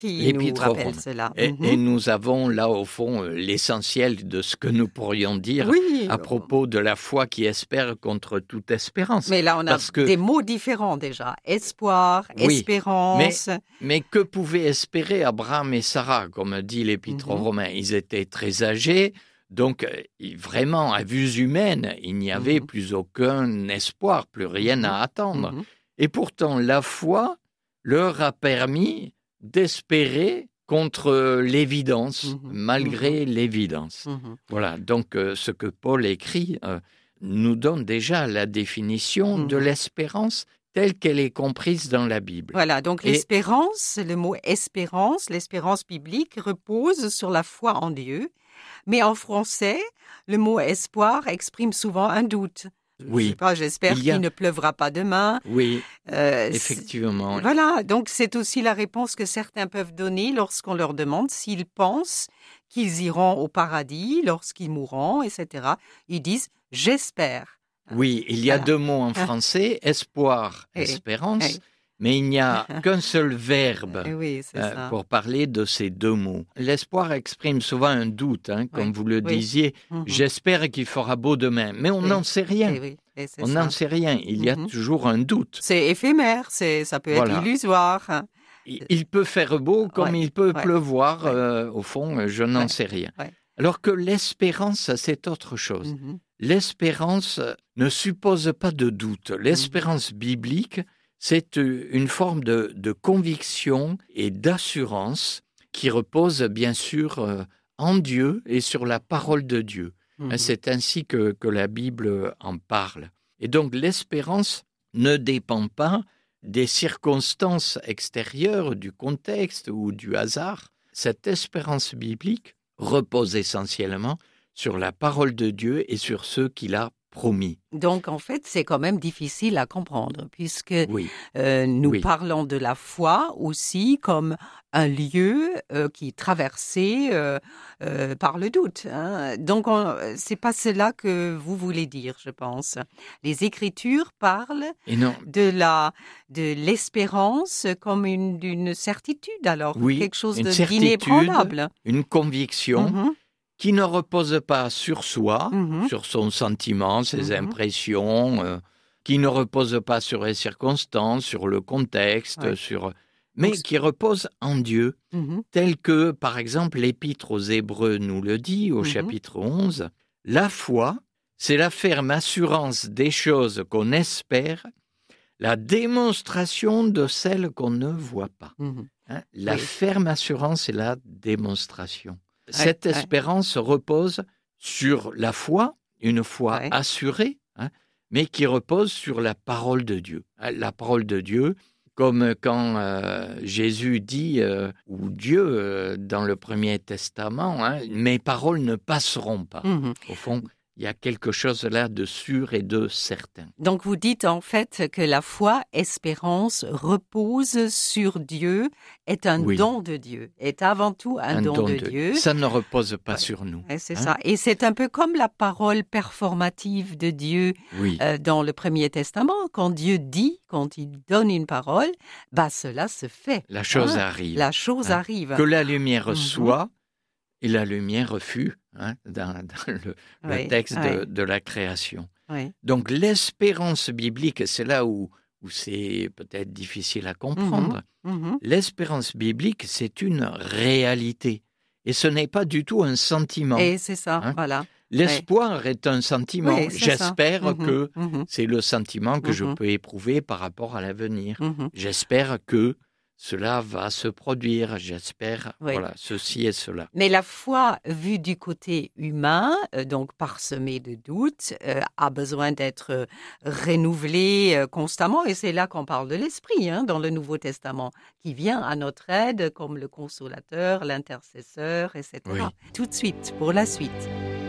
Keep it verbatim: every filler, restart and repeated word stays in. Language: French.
qui nous rappelle Romains. cela. Et, Mhm. et nous avons là, au fond, l'essentiel de ce que nous pourrions dire Oui, à propos de la foi qui espère contre toute espérance. mais là, on a Parce que, des mots différents déjà. Espoir, oui, espérance. mais, mais que pouvaient espérer Abraham et Sarah, comme dit l'Épître aux Mhm. Romains? Ils étaient très âgés, donc vraiment, à vue humaine, il n'y avait Mhm. plus aucun espoir, plus rien Mhm. à attendre. Mhm. Et pourtant, la foi leur a permis d'espérer contre l'évidence, Mhm. malgré l'évidence. Mhm. Voilà, donc euh, ce que Paul écrit euh, nous donne déjà la définition Mhm. de l'espérance telle qu'elle est comprise dans la Bible. Voilà, donc Et l'espérance, le mot espérance, l'espérance biblique repose sur la foi en Dieu, mais en français, le mot espoir exprime souvent un doute. Je ne sais oui, pas, j'espère il y a, qu'il ne pleuvra pas demain. oui, Euh, c'est- effectivement, voilà, donc c'est aussi la réponse que certains peuvent donner lorsqu'on leur demande s'ils pensent qu'ils iront au paradis lorsqu'ils mourront, et cetera. Ils disent « j'espère ». oui, il y a Voilà. deux mots en français, espoir, Oui, espérance, oui. mais il n'y a qu'un seul verbe Eh oui, c'est euh, ça. pour parler de ces deux mots. L'espoir exprime souvent un doute, hein, comme Oui, vous le oui. disiez. Mhm. J'espère qu'il fera beau demain, mais on Oui. n'en sait rien. Eh oui, et c'est On ça. n'en sait rien. Il y a Mhm. toujours un doute. C'est éphémère, c'est, ça peut être Voilà. illusoire. Hein. Il il peut faire beau comme Ouais, il peut ouais, pleuvoir. ouais, euh, au fond, je n'en ouais, sais rien. ouais. Alors que l'espérance, c'est autre chose. Mhm. L'espérance ne suppose pas de doute. L'espérance biblique, c'est euh, une forme de, de conviction et d'assurance qui repose bien sûr euh, en Dieu et sur la parole de Dieu. Mhm. Hein, C'est ainsi que, que la Bible en parle. Et donc l'espérance ne dépend pas des circonstances extérieures, du contexte ou du hasard. Cette espérance biblique repose essentiellement sur la parole de Dieu et sur ceux qu'il a promis. Donc, en fait, c'est quand même difficile à comprendre, puisque Oui, euh, nous oui, parlons de la foi aussi comme un lieu euh, qui est traversé euh, euh, par le doute. Hein. Donc, on, c'est pas cela que vous voulez dire, je pense. Les Écritures parlent et non, de la de l'espérance comme une d'une certitude, alors oui, quelque chose une de certitude, d'inébranlable. une conviction Mhm, qui ne repose pas sur soi, mhm, sur son sentiment, ses mhm. impressions, euh, qui ne repose pas sur les circonstances, sur le contexte, Ouais. sur... Donc, mais qui repose en Dieu, mhm, tel que, par exemple, l'Épître aux Hébreux nous le dit au mhm. chapitre onze, la foi, c'est la ferme assurance des choses qu'on espère, la démonstration de celles qu'on ne voit pas. Mhm. Hein, la Oui. ferme assurance et la démonstration. Ouais, Cette ouais, espérance repose sur la foi, une foi ouais. assurée, hein, mais qui repose sur la parole de Dieu. Hein, La parole de Dieu, comme quand euh, Jésus dit, euh, ou Dieu euh, dans le Premier Testament, hein, mes paroles ne passeront pas. Mhm. Au fond, il y a quelque chose là de sûr et de certain. Donc vous dites en fait que la foi, espérance, repose sur Dieu, est un Oui, don de Dieu, est avant tout un, un don, don de de Dieu. Ça ne repose pas Ouais, sur nous. ouais, c'est hein. ça. Et c'est un peu comme la parole performative de Dieu Oui, euh, dans le Premier Testament. Quand Dieu dit, quand il donne une parole, bah cela se fait. la chose Hein. arrive. La chose hein. arrive. Que la lumière Mhm. soit, et la lumière fut, hein, dans, dans le, le Oui, texte oui, de, de la création. oui. Donc l'espérance biblique, c'est là où, où c'est peut-être difficile à comprendre. Mhm, mhm. L'espérance biblique, c'est une réalité. Et ce n'est pas du tout un sentiment. Et c'est ça, hein. voilà. L'espoir est un sentiment. Oui, c'est ça. J'espère Mhm, que mhm, c'est le sentiment que je mhm, peux éprouver par rapport à l'avenir. mhm. J'espère que cela va se produire. J'espère, Oui. voilà, ceci et cela. Mais la foi, vue du côté humain, euh, donc parsemée de doutes, euh, a besoin d'être euh, renouvelée euh, constamment. Et c'est là qu'on parle de l'Esprit, hein, dans le Nouveau Testament, qui vient à notre aide comme le consolateur, l'intercesseur, et cetera. Oui. Tout de suite, pour la suite.